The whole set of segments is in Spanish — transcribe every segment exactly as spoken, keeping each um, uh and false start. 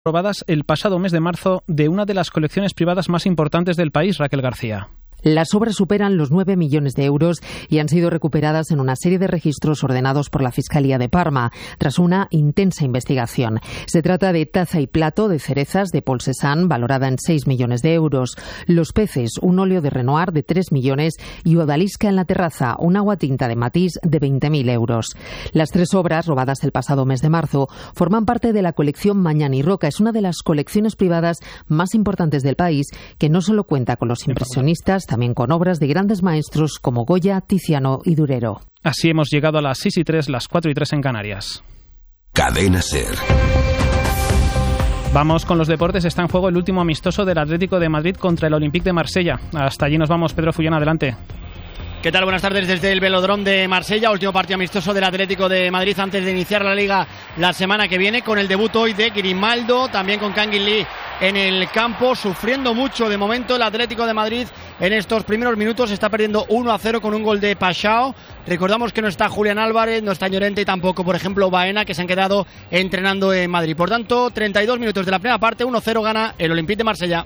robadas el pasado mes de marzo de una de las colecciones privadas más importantes del país, Raquel García. Las obras superan los nueve millones de euros y han sido recuperadas en una serie de registros ordenados por la Fiscalía de Parma, tras una intensa investigación. Se trata de taza y plato de cerezas de Paul Cézanne, valorada en seis millones de euros. Los peces, un óleo de Renoir de tres millones y odalisca en la terraza, un aguatinta de Matisse de veinte mil euros. Las tres obras, robadas el pasado mes de marzo, forman parte de la colección Mañani Roca. Es una de las colecciones privadas más importantes del país, que no solo cuenta con los impresionistas, también con obras de grandes maestros como Goya, Tiziano y Durero. Así hemos llegado a las seis y tres, las cuatro y tres en Canarias. Cadena SER. Vamos con los deportes. Está en juego el último amistoso del Atlético de Madrid contra el Olympique de Marsella. Hasta allí nos vamos. Pedro Fullón, adelante. ¿Qué tal? Buenas tardes desde el Velódromo de Marsella, último partido amistoso del Atlético de Madrid antes de iniciar la Liga la semana que viene, con el debut hoy de Grimaldo, también con Kangin Lee en el campo, sufriendo mucho de momento el Atlético de Madrid en estos primeros minutos. Está perdiendo uno a cero con un gol de Paixão. Recordamos que no está Julián Álvarez, no está Llorente y tampoco, por ejemplo, Baena, que se han quedado entrenando en Madrid. Por tanto, treinta y dos minutos de la primera parte, uno cero gana el Olympique de Marsella.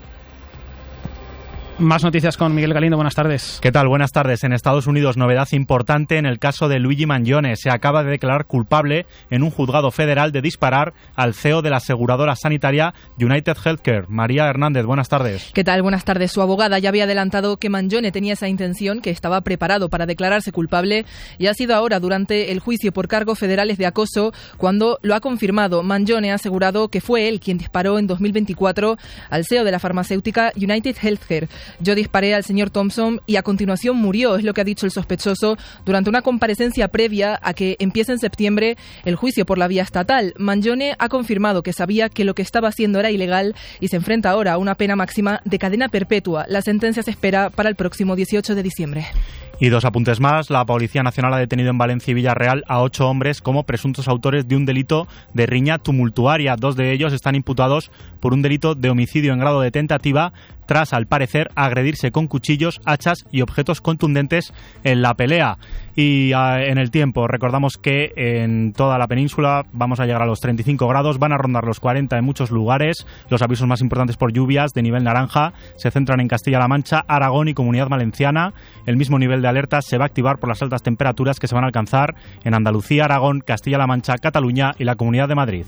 Más noticias con Miguel Galindo, buenas tardes. ¿Qué tal? Buenas tardes. En Estados Unidos, novedad importante en el caso de Luigi Mangione. Se acaba de declarar culpable en un juzgado federal de disparar al C E O de la aseguradora sanitaria United Healthcare. María Hernández, buenas tardes. ¿Qué tal? Buenas tardes. Su abogada ya había adelantado que Mangione tenía esa intención, que estaba preparado para declararse culpable, y ha sido ahora durante el juicio por cargos federales de acoso cuando lo ha confirmado. Mangione ha asegurado que fue él quien disparó en dos mil veinticuatro al C E O de la farmacéutica United Healthcare. Yo disparé al señor Thompson y a continuación murió, es lo que ha dicho el sospechoso durante una comparecencia previa a que empiece en septiembre el juicio por la vía estatal. Mangione ha confirmado que sabía que lo que estaba haciendo era ilegal y se enfrenta ahora a una pena máxima de cadena perpetua. La sentencia se espera para el próximo dieciocho de diciembre. Y dos apuntes más. La Policía Nacional ha detenido en Valencia y Villarreal a ocho hombres como presuntos autores de un delito de riña tumultuaria. Dos de ellos están imputados por un delito de homicidio en grado de tentativa tras, al parecer, agredirse con cuchillos, hachas y objetos contundentes en la pelea. Y uh, en el tiempo, recordamos que en toda la península vamos a llegar a los treinta y cinco grados, van a rondar los cuarenta en muchos lugares. Los avisos más importantes por lluvias de nivel naranja se centran en Castilla-La Mancha, Aragón y Comunidad Valenciana. El mismo nivel de alerta se va a activar por las altas temperaturas que se van a alcanzar en Andalucía, Aragón, Castilla-La Mancha, Cataluña y la Comunidad de Madrid.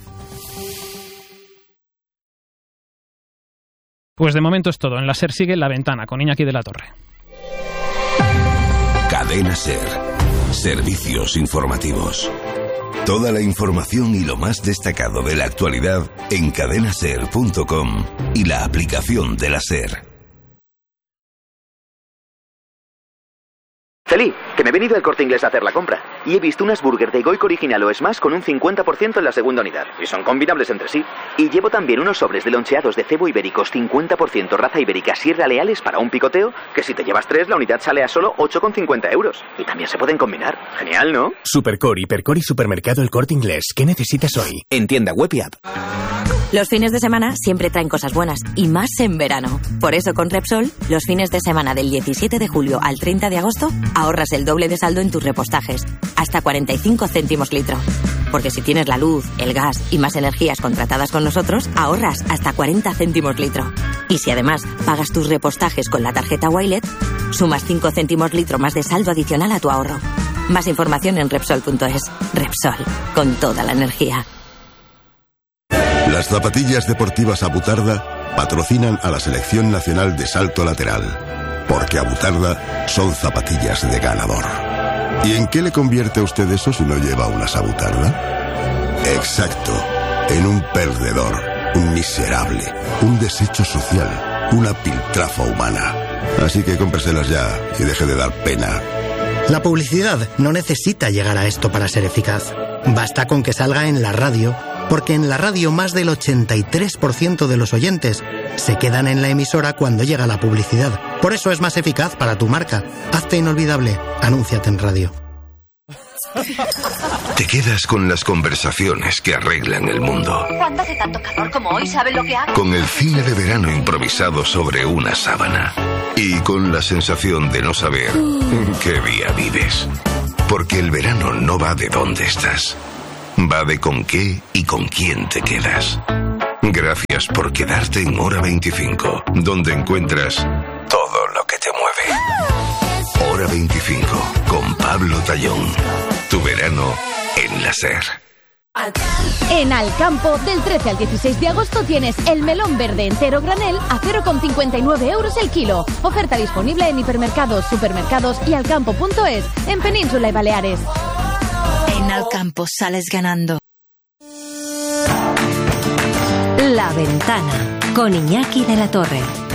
Pues de momento es todo. En la SER sigue La Ventana con Iñaki de la Torre. Cadena SER. Servicios informativos. Toda la información y lo más destacado de la actualidad en cadena ser punto com y la aplicación de la SER. Feli, que me he venido al Corte Inglés a hacer la compra y he visto unas burger de Goico original o Smash con un cincuenta por ciento en la segunda unidad y son combinables entre sí. Y llevo también unos sobres de loncheados de cebo ibéricos cincuenta por ciento raza ibérica Sierra Leales para un picoteo, que si te llevas tres la unidad sale a solo ocho con cincuenta euros. Y también se pueden combinar. Genial, ¿no? Supercore, Hipercore y Supermercado El Corte Inglés. ¿Qué necesitas hoy? En tienda web y app. Los fines de semana siempre traen cosas buenas, y más en verano. Por eso con Repsol, los fines de semana del diecisiete de julio al treinta de agosto, ahorras el doble de saldo en tus repostajes, hasta cuarenta y cinco céntimos litro. Porque si tienes la luz, el gas y más energías contratadas con nosotros, ahorras hasta cuarenta céntimos litro. Y si además pagas tus repostajes con la tarjeta Wilet, sumas cinco céntimos litro más de saldo adicional a tu ahorro. Más información en Repsol punto es. Repsol, con toda la energía. Las zapatillas deportivas Abutarda patrocinan a la Selección Nacional de Salto Lateral, porque Abutarda son zapatillas de ganador. ¿Y en qué le convierte a usted eso si no lleva unas Abutarda? Exacto, en un perdedor, un miserable, un desecho social, una piltrafa humana. Así que cómpreselas ya y deje de dar pena. La publicidad no necesita llegar a esto para ser eficaz. Basta con que salga en la radio, porque en la radio más del ochenta y tres por ciento de los oyentes se quedan en la emisora cuando llega la publicidad. Por eso es más eficaz para tu marca. Hazte inolvidable. Anúnciate en radio. Te quedas con las conversaciones que arreglan el mundo. Cuando hace tanto calor como hoy, ¿saben lo que hago? Con el cine de verano improvisado sobre una sábana. Y con la sensación de no saber en qué día vives. Porque el verano no va de dónde estás. Va de con qué y con quién te quedas. Gracias por quedarte en Hora veinticinco, donde encuentras todo lo que te mueve. Hora veinticinco, con Pablo Tallón. Tu verano en la SER. En Alcampo, del trece al dieciséis de agosto tienes el melón verde entero granel a cero coma cincuenta y nueve euros el kilo. Oferta disponible en hipermercados, supermercados y alcampo punto es, en Península y Baleares. En Alcampo sales ganando. La Ventana, con Iñaki de la Torre.